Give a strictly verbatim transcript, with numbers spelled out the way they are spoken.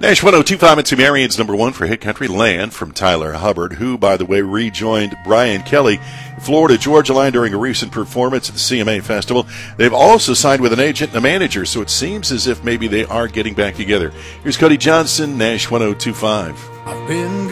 Nash one oh two point five and Sumerian's number one for Hit Country, Land from Tyler Hubbard, who, by the way, rejoined Brian Kelly, Florida Georgia Line during a recent performance at the C M A Festival. They've also signed with an agent and a manager, so it seems as if maybe they are getting back together. Here's Cody Johnson, Nash one oh two point five. I've been